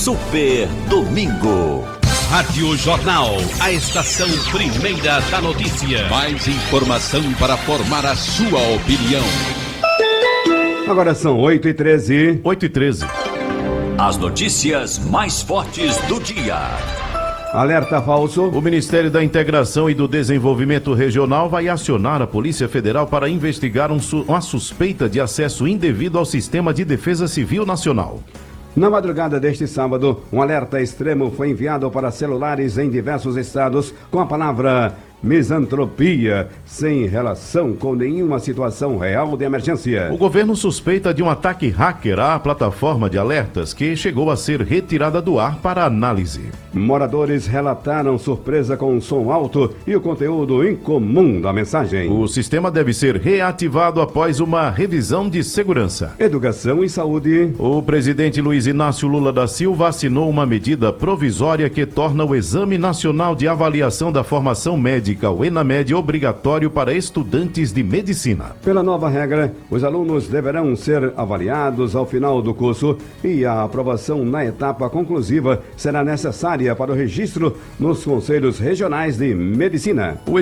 Super Domingo. Rádio Jornal, a estação primeira da notícia. Mais informação para formar a sua opinião. Agora são 8h13. 8h13. As notícias mais fortes do dia. Alerta falso. O Ministério da Integração e do Desenvolvimento Regional vai acionar a Polícia Federal para investigar uma suspeita de acesso indevido ao Sistema de Defesa Civil Nacional. Na madrugada deste sábado, um alerta extremo foi enviado para celulares em diversos estados com a palavra misantropia, sem relação com nenhuma situação real de emergência. O governo suspeita de um ataque hacker à plataforma de alertas que chegou a ser retirada do ar para análise. Moradores relataram surpresa com o som alto e o conteúdo incomum da mensagem. O sistema deve ser reativado após uma revisão de segurança. Educação e saúde. O presidente Luiz Inácio Lula da Silva assinou uma medida provisória que torna o Exame Nacional de Avaliação da Formação Médica, o ENAMED, obrigatório para estudantes de medicina. Pela nova regra, os alunos deverão ser avaliados ao final do curso e a aprovação na etapa conclusiva será necessária para o registro nos conselhos regionais de medicina.